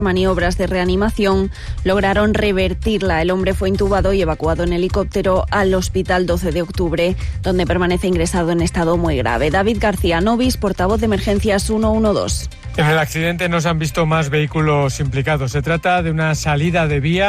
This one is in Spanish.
maniobras de reanimación lograron revertirla. El hombre fue intubado y evacuado en helicóptero al hospital 12 de octubre, donde permanece ingresado en estado muy grave. David García Novis, portavoz de Emergencias 112. En el accidente no se han visto más vehículos implicados. Se trata de una salida de vía